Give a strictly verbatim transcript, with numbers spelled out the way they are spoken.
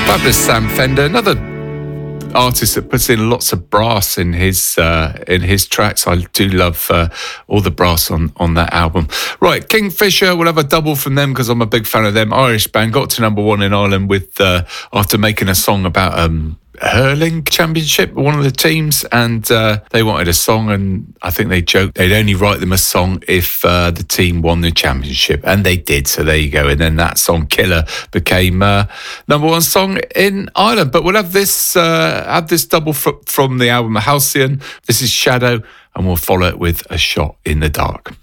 Fabulous Sam Fender, another artist that puts in lots of brass in his uh, in his tracks. I do love uh, all the brass on, on that album. Right, Kingfisher, we'll have a double from them because I'm a big fan of them. Irish band, got to number one in Ireland with uh, after making a song about um, hurling championship, one of the teams, and uh, they wanted a song, and I think they joked they'd only write them a song if uh, the team won the championship, and they did, so there you go. And then that song Killer became uh, number one song in Ireland. But we'll have this uh, have this double fr- from the album Halcyon. This is Shadow, and we'll follow it with A Shot in the Dark.